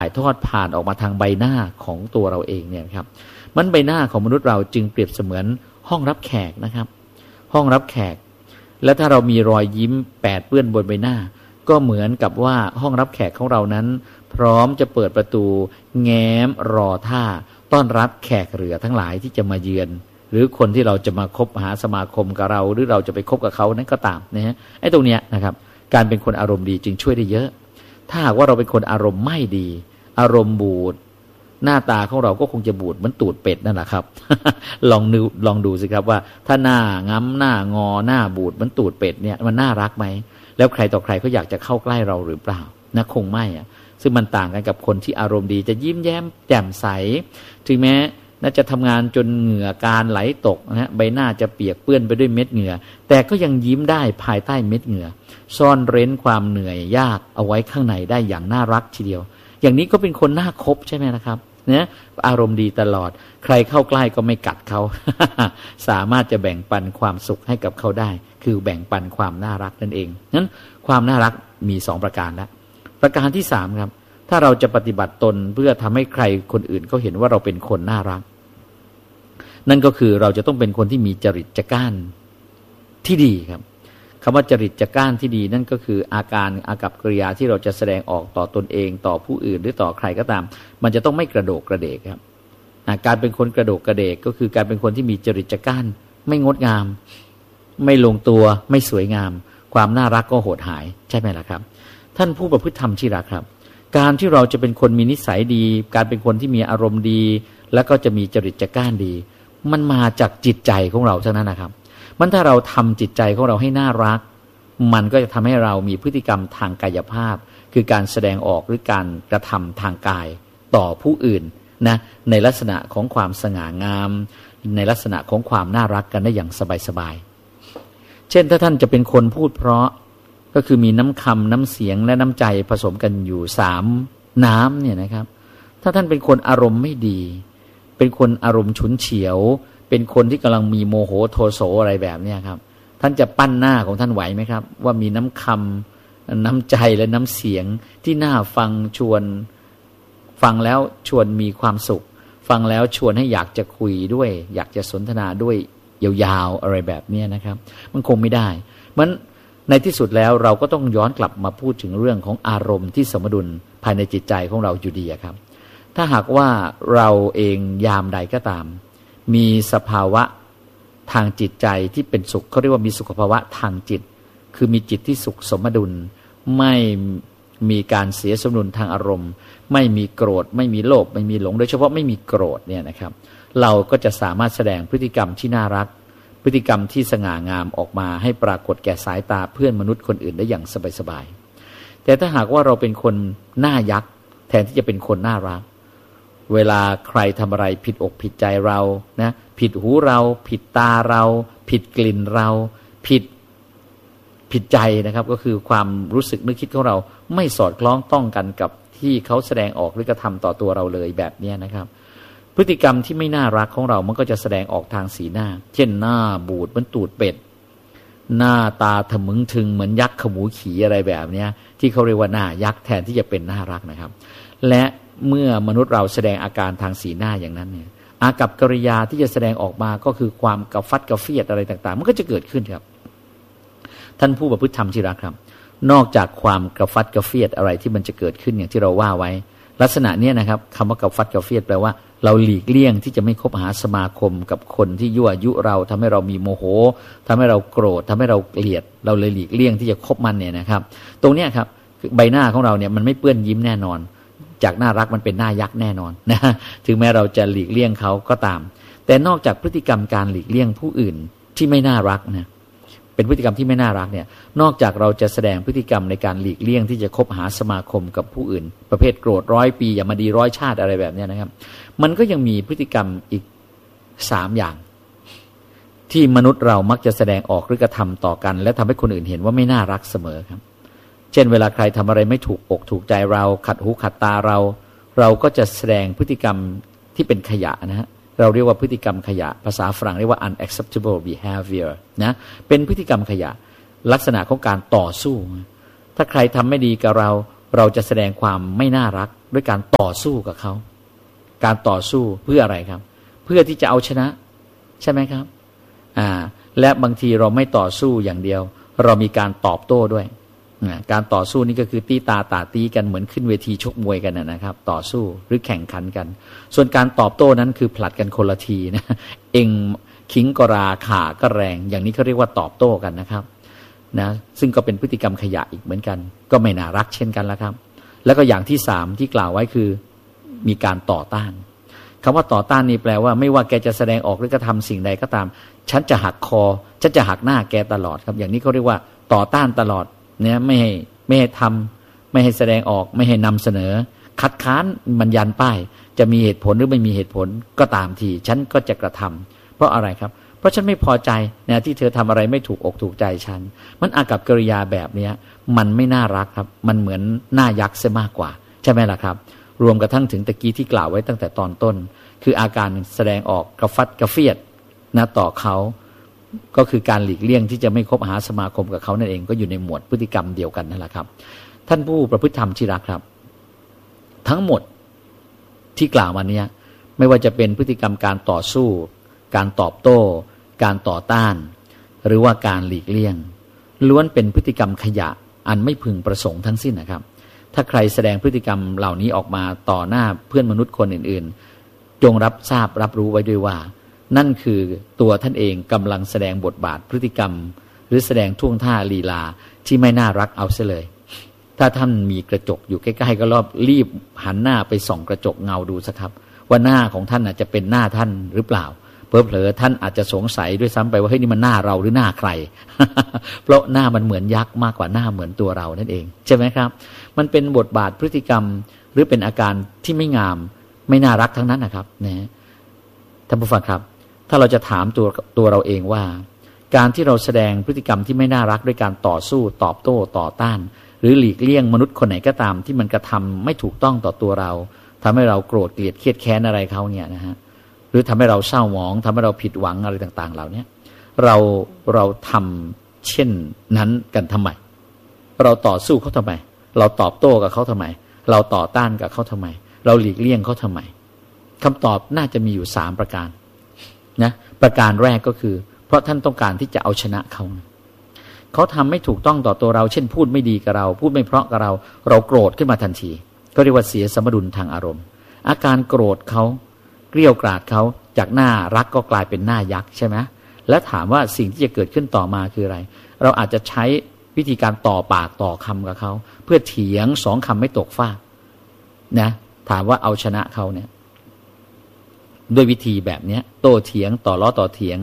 ายทอดผ่านออกมาทางใบหน้าของตัวเราเองเนี่ยครับมันใบหน้าของมนุษย์เราจึงเปรียบเสมือนห้องรับแขกนะครับห้องรับแขกและถ้าเรามีรอยยิ้มแปดเปื้อนบนใบหน้าก็เหมือนกับว่าห้องรับแขกของเรานั้นพร้อมจะเปิดประตูแง้มรอท่าต้อนรับแขกเรือทั้งหลายที่จะมาเยือนหรือคนที่เราจะมาคบหาสมาคมกับเราหรือเราจะไปคบกับเขานั้นก็ตามนะฮะไอ้ตรงเนี้ยนะครับการเป็นคนอารมณ์ดีจึงช่วยได้เยอะถ้าหากว่าเราเป็นคนอารมณ์ไม่ดีอารมณ์บูดหน้าตาของเราก็คงจะบูดเหมือนตูดเป็ดนั่นแหละครับ ลองดูสิครับว่าถ้าหน้าง้ำหน้างอหน้าบูดเหมือนตูดเป็ดเนี่ยมันน่ารักไหมแล้วใครต่อใครก็อยากจะเข้าใกล้เราหรือเปล่านะคงไม่อะซึ่งมันต่างกันกับคนที่อารมณ์ดีจะยิ้มแย้มแจ่มใสถึงแม้น่าจะทำงานจนเหงื่อการไหลตกนะฮะใบหน้าจะเปียกเปื้อนไปด้วยเม็ดเหงื่อแต่ก็ยังยิ้มได้ภายใต้เม็ดเหงื่อซ่อนเร้นความเหนื่อยยากเอาไว้ข้างในได้อย่างน่ารักทีเดียวอย่างนี้ก็เป็นคนน่าคบใช่ไหมนะครับเนี่ยอารมณ์ดีตลอดใครเข้าใกล้ก็ไม่กัดเขา สามารถจะแบ่งปันความสุขให้กับเขาได้คือแบ่งปันความน่ารักนั่นเองนั้นความน่ารักมี2ประการแล้วประการที่3ครับถ้าเราจะปฏิบัติตนเพื่อทำให้ใครคนอื่นเขาเห็นว่าเราเป็นคนน่ารักนั่นก็คือเราจะต้องเป็นคนที่มีจริตจักร้านที่ดีครับคำว่าจริตจักร้านที่ดีนั่นก็คืออากับกิริยาที่เราจะแสดงออกต่อตนเองต่อผู้อื่นหรือต่อใครก็ตามมันจะต้องไม่กระโดกกระเดกครับการเป็นคนกระโดกกระเดกก็คือการเป็นคนที่มีจริตจักร้านไม่งดงามไม่ลงตัวไม่สวยงามความน่ารักก็โหดหายใช่ไหมล่ะครับท่านผู้ประพฤติธรรมที่รักครับการที่เราจะเป็นคนมีนิสัยดีการเป็นคนที่มีอารมณ์ดีแล้วก็จะมีจริตจักร้านดีมันมาจากจิตใจของเราเท่านั้นนะครับมันถ้าเราทำจิตใจของเราให้น่ารักมันก็จะทำให้เรามีพฤติกรรมทางกายภาพคือการแสดงออกหรือการกระทำทางกายต่อผู้อื่นนะในลักษณะของความสง่างามในลักษณะของความน่ารักกันได้อย่างสบายๆเช่นถ้าท่านจะเป็นคนพูดเพราะก็คือมีน้ำคำน้ำเสียงและน้ำใจผสมกันอยู่3น้ำเนี่ยนะครับถ้าท่านเป็นคนอารมณ์ไม่ดีเป็นคนอารมณ์ฉุนเฉียวเป็นคนที่กำลังมีโมโหโทโสอะไรแบบนี้ครับท่านจะปั้นหน้าของท่านไหวไหมครับว่ามีน้ำคำน้ำใจและน้ำเสียงที่น่าฟังชวนฟังแล้วชวนมีความสุขฟังแล้วชวนให้อยากจะคุยด้วยอยากจะสนทนาด้วยยาวๆอะไรแบบนี้นะครับมันคงไม่ได้มันในที่สุดแล้วเราก็ต้องย้อนกลับมาพูดถึงเรื่องของอารมณ์ที่สมดุลภายในจิตใจของเราอยู่ดีครับถ้าหากว่าเราเองยามใดก็ตามมีสภาวะทางจิตใจที่เป็นสุขเขาเรียกว่ามีสุขภาวะทางจิตคือมีจิตที่สุขสมดุลไม่มีการเสียสมดุลทางอารมณ์ไม่มีโกรธไม่มีโลภไม่มีหลงโดยเฉพาะไม่มีโกรธเนี่ยนะครับเราก็จะสามารถแสดงพฤติกรรมที่น่ารักพฤติกรรมที่สง่างามออกมาให้ปรากฏแก่สายตาเพื่อนมนุษย์คนอื่นได้อย่างสบายๆแต่ถ้าหากว่าเราเป็นคนหน้ายักษ์แทนที่จะเป็นคนน่ารักเวลาใครทำอะไรผิดอกผิดใจเรานะผิดหูเราผิดตาเราผิดกลิ่นเราผิดใจนะครับก็คือความรู้สึกนึกคิดของเราไม่สอดคล้องต้องกันกับที่เขาแสดงออกหรือกระทำต่อตัวเราเลยแบบนี้นะครับพฤติกรรมที่ไม่น่ารักของเรามันก็จะแสดงออกทางสีหน้าเช่นหน้าบูดเหมือนตูดเป็ดหน้าตาทะมึงทึงเหมือนยักษ์ขมูขี่อะไรแบบนี้ที่เขาเรียกว่าหน้ายักษ์แทนที่จะเป็นน่ารักนะครับและเมื่อมนุษย์เราแสดงอาการทางสีหน้าอย่างนั้นเนี่ยอากับกิริยาที่จะแสดงออกมาก็คือความกระฟัดกระเฟียดอะไรต่างๆมันก็จะเกิดขึ้นครับท่านผู้ประพฤติธรรมที่รักครับนอกจากความกระฟัดกระเฟียดอะไรที่มันจะเกิดขึ้นอย่างที่เราว่าไว้ลักษณะนี้นะครับคำว่ากระฟัดกระเฟียดแปลว่าเราหลีกเลี่ยงที่จะไม่คบหาสมาคมกับคนที่ยั่วยุเราทำให้เรามีโมโหทำให้เราโกรธทำให้เราเกลียดเราเลยหลีกเลี่ยงที่จะคบมันเนี่ยนะครับตรงนี้ครับใบหน้าของเราเนี่ยมันไม่เปื้อนยิ้มแน่นอนจากน่ารักมันเป็นหน้ายักษ์แน่นอนนะถึงแม้เราจะหลีกเลี่ยงเขาก็ตามแต่นอกจากพฤติกรรมการหลีกเลี่ยงผู้อื่นที่ไม่น่ารักนะเป็นพฤติกรรมที่ไม่น่ารักเนี่ยนอกจากเราจะแสดงพฤติกรรมในการหลีกเลี่ยงที่จะคบหาสมาคมกับผู้อื่นประเภทโกรธ100 ปีอย่ามาดี100 ชาติอะไรแบบนี้นะครับมันก็ยังมีพฤติกรรมอีก3อย่างที่มนุษย์เรามักจะแสดงออกหรือกระทำต่อกันและทำให้คนอื่นเห็นว่าไม่น่ารักเสมอครับเช่นเวลาใครทำอะไรไม่ถูกอกถูกใจเราขัดหูขัดตาเราก็จะแสดงพฤติกรรมที่เป็นขยะนะฮะเราเรียกว่าพฤติกรรมขยะภาษาฝรั่งเรียกว่า unacceptable behavior นะเป็นพฤติกรรมขยะลักษณะของการต่อสู้ถ้าใครทำไม่ดีกับเราจะแสดงความไม่น่ารักด้วยการต่อสู้กับเขาการต่อสู้เพื่ออะไรครับเพื่อที่จะเอาชนะใช่ไหมครับและบางทีเราไม่ต่อสู้อย่างเดียวเรามีการตอบโต้ด้วยการต่อสู้นี่ก็คือตีตาตาตีกันเหมือนขึ้นเวทีชกมวยกันนะครับต่อสู้หรือแข่งขันกันส่วนการตอบโต้นั้นคือผลัดกันคนละทีนะเองขิงก็ราข่าก็แรงอย่างนี้เขาเรียกว่าตอบโต้กันนะครับนะซึ่งก็เป็นพฤติกรรมขยะอีกเหมือนกันก็ไม่น่ารักเช่นกันแล้วครับแล้วก็อย่างที่3ที่กล่าวไว้คือมีการต่อต้านคำว่าต่อต้านนี่แปลว่าไม่ว่าแกจะแสดงออกหรือกระทำสิ่งใดก็ตามฉันจะหักคอฉันจะหักหน้าแกตลอดครับอย่างนี้เขาเรียกว่าต่อต้านตลอดเนี่ยไม่ให้ทำไม่ให้แสดงออกไม่ให้นำเสนอคัดค้านมันยันป้ายจะมีเหตุผลหรือไม่มีเหตุผลก็ตามทีฉันก็จะกระทำเพราะอะไรครับเพราะฉันไม่พอใจนะที่เธอทำอะไรไม่ถูกอกถูกใจฉันมันอากับกิริยาแบบนี้มันไม่น่ารักครับมันเหมือนหน้ายักษ์ซะมากกว่าใช่ไหมล่ะครับรวมกระทั่งถึงตะกี้ที่กล่าวไว้ตั้งแต่ตอนต้นคืออาการแสดงออกกระฟัดกระเฟียดนะต่อเขาก็คือการหลีกเลี่ยงที่จะไม่คบหาสมาคมกับเขานั่นเองก็อยู่ในหมวดพฤติกรรมเดียวกันนั่นแหละครับท่านผู้ประพฤติธรรมที่รักครับทั้งหมดที่กล่าวมานี้ไม่ว่าจะเป็นพฤติกรรมการต่อสู้การตอบโต้การต่อต้านหรือว่าการหลีกเลี่ยงล้วนเป็นพฤติกรรมขยะอันไม่พึงประสงค์ทั้งสิ้นนะครับถ้าใครแสดงพฤติกรรมเหล่านี้ออกมาต่อหน้าเพื่อนมนุษย์คนอื่นๆจงรับทราบรับรู้ไว้ด้วยว่านั่นคือตัวท่านเองกำลังแสดงบทบาทพฤติกรรมหรือแสดงท่วงท่าลีลาที่ไม่น่ารักเอาเสียเลยถ้าท่านมีกระจกอยู่ใกล้ๆก็รีบหันหน้าไปส่องกระจกเงาดูสักครับว่าหน้าของท่านอาจจะเป็นหน้าท่านหรือเปล่าเผลอๆท่านอาจจะสงสัยด้วยซ้ำไปว่าเฮ้ยนี่มันหน้าเราหรือหน้าใคร เพราะหน้ามันเหมือนยักษ์มากกว่าหน้าเหมือนตัวเรานั่นเองใช่ไหมครับมันเป็นบทบาทพฤติกรรมหรือเป็นอาการที่ไม่งามไม่น่ารักทั้งนั้นนะครับนะท่านผู้ฟังครับถ้าเราจะถามตัวเราเองว่าการที่เราแสดงพฤติกรรมที่ไม่น่ารักด้วยการต่อสู้ตอบโต้ต่อต้านหรือหลีกเลี่ยงมนุษย์คนไหนก็ตามที่มันกระทำไม่ถูกต้องต่อตัวเราทำให้เราโกรธเกลียดเครียดแค้นอะไรเขาเนี่ยนะฮะหรือทำให้เราเศร้าหมองทำให้เราผิดหวังอะไรต่างๆเหล่านี้เราทำเช่นนั้นกันทำไมเราต่อสู้เขาทำไมเราตอบโต้กับเขาทำไมเราต่อต้านกับเขาทำไมเราหลีกเลี่ยงเขาทำไมคำตอบน่าจะมีอยู่3ประการนะประการแรกก็คือเพราะท่านต้องการที่จะเอาชนะเขาทำไม่ถูกต้องต่อตัวเราเช่นพูดไม่ดีกับเราพูดไม่เพราะกับเราโกรธขึ้นมาทันทีก็เรียกว่าเสียสมดุลทางอารมณ์อาการโกรธเขาเกลี้ยกล่อมเขาจากหน้ารักก็กลายเป็นหน้ายักษ์ใช่ไหมและถามว่าสิ่งที่จะเกิดขึ้นต่อมาคืออะไรเราอาจจะใช้วิธีการต่อปากต่อคำกับเขาเพื่อเถียง2คำไม่ตกฟากนะถามว่าเอาชนะเขาเนี่ยด้วยวิธีแบบนี้โต้เถียงต่อล้อต่อเถียง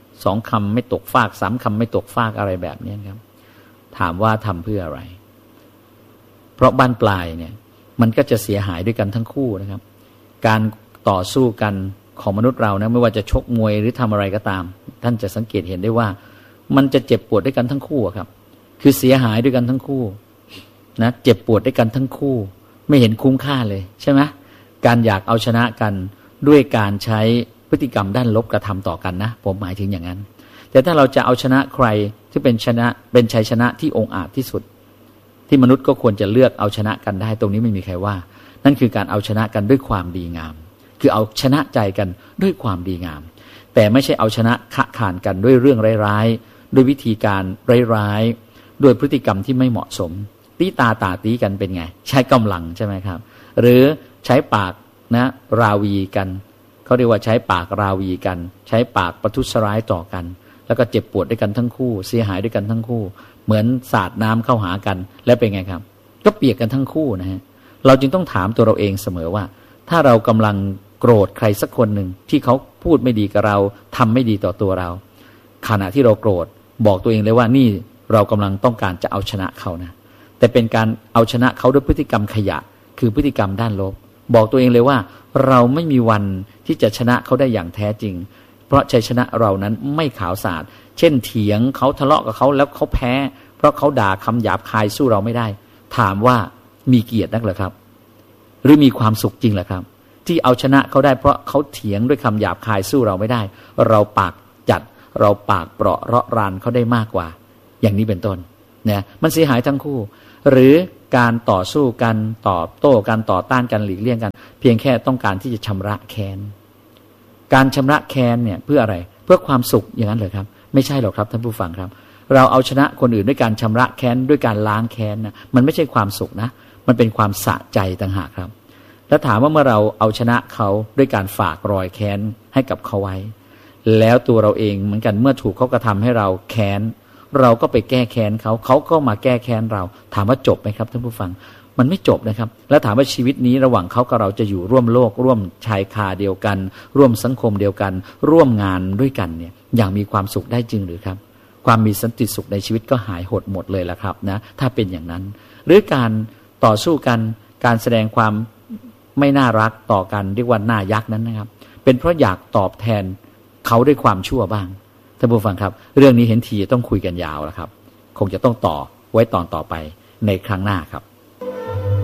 2คำไม่ตกฟาก3คำไม่ตกฟากอะไรแบบนี้ครับถามว่าทำเพื่ออะไรเพราะบ้านปลายเนี่ยมันก็จะเสียหายด้วยกันทั้งคู่นะครับการต่อสู้กันของมนุษย์เรานะไม่ว่าจะชกมวยหรือทำอะไรก็ตามท่านจะสังเกตเห็นได้ว่ามันจะเจ็บปวดด้วยกันทั้งคู่ครับคือเสียหายด้วยกันทั้งคู่นะเจ็บปวดด้วยกันทั้งคู่ไม่เห็นคุ้มค่าเลยใช่ไหมการอยากเอาชนะกันด้วยการใช้พฤติกรรมด้านลบกระทำต่อกันนะผมหมายถึงอย่างนั้นแต่ถ้าเราจะเอาชนะใครที่เป็นชัยชนะที่องอาจที่สุดที่มนุษย์ก็ควรจะเลือกเอาชนะกันได้ตรงนี้ไม่มีใครว่านั่นคือการเอาชนะกันด้วยความดีงามคือเอาชนะใจกันด้วยความดีงามแต่ไม่ใช่เอาชนะขะขานกันด้วยเรื่องร้ายๆด้วยวิธีการร้ายๆด้วยพฤติกรรมที่ไม่เหมาะสมตีตาตาตีกันเป็นไงใช้กำลังใช่ไหมครับหรือใช้ปากนะราวีกันเขาเรียกว่าใช้ปากราวีกันใช้ปากประทุษร้ายต่อกันแล้วก็เจ็บปวดด้วยกันทั้งคู่เสียหายด้วยกันทั้งคู่เหมือนสาดน้ำเข้าหากันแล้วเป็นไงครับก็เปียกกันทั้งคู่นะฮะเราจึงต้องถามตัวเราเองเสมอว่าถ้าเรากำลังโกรธใครสักคนหนึ่งที่เขาพูดไม่ดีกับเราทำไม่ดีต่อตัวเราขณะที่เราโกรธบอกตัวเองเลยว่านี่เรากำลังต้องการจะเอาชนะเขานะแต่เป็นการเอาชนะเขาด้วยพฤติกรรมขยะคือพฤติกรรมด้านลบบอกตัวเองเลยว่าเราไม่มีวันที่จะชนะเขาได้อย่างแท้จริงเพราะชัยชนะเรานั้นไม่ขาวสะอาดเช่นเถียงเขาทะเลาะกับเขาแล้วเขาแพ้เพราะเขาด่าคำหยาบคายสู้เราไม่ได้ถามว่ามีเกียรตินักเหรอครับหรือมีความสุขจริงเหรอครับที่เอาชนะเขาได้เพราะเขาเถียงด้วยคำหยาบคายสู้เราไม่ได้เราปากจัดเราปากเปราะเราะรานเขาได้มากกว่าอย่างนี้เป็นต้นเนี่ยมันเสียหายทั้งคู่หรือการต่อสู้กันตอบโต้กันต่อต้านกันหลีกเลี่ยงกันเพียงแค่ต้องการที่จะชำระแค้นการชำระแค้นเนี่ยเพื่ออะไรเพื่อความสุขอย่างนั้นเลยครับไม่ใช่หรอกครับท่านผู้ฟังครับเราเอาชนะคนอื่นด้วยการชำระแค้นด้วยการล้างแค้นนะมันไม่ใช่ความสุขนะมันเป็นความสะใจต่างหากครับแล้วถามว่าเมื่อเราเอาชนะเขาด้วยการฝากรอยแค้นให้กับเขาไว้แล้วตัวเราเองเหมือนกันเมื่อถูกเขากระทำให้เราแค้นเราก็ไปแก้แค้นเขาเขาก็มาแก้แค้นเราถามว่าจบไหมครับท่านผู้ฟังมันไม่จบนะครับแล้วถามว่าชีวิตนี้ระหว่างเขากับเราจะอยู่ร่วมโลกร่วมชายคาเดียวกันร่วมสังคมเดียวกันร่วมงานด้วยกันเนี่ยอย่างมีความสุขได้จริงหรือครับความมีสันติสุขในชีวิตก็หายหดหมดเลยละครับนะถ้าเป็นอย่างนั้นหรือการต่อสู้กันการแสดงความไม่น่ารักต่อกันเรียกว่าหน้ายักษ์นั้นนะครับเป็นเพราะอยากตอบแทนเขาด้วยความชั่วบ้างท่านผู้ฟังครับเรื่องนี้เห็นทีต้องคุยกันยาวแล้วครับคงจะต้องต่อไว้ตอนต่อไปในครั้งหน้าครับ